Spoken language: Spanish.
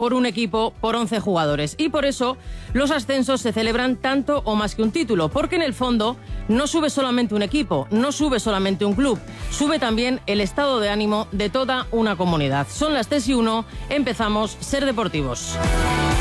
por un equipo por 11 jugadores. Y por eso los ascensos se celebran tanto o más que un título, porque en el fondo no sube solamente un equipo, no sube solamente un club, sube también el estado de ánimo de toda una comunidad. Son las 3:01, empezamos Ser Deportivos.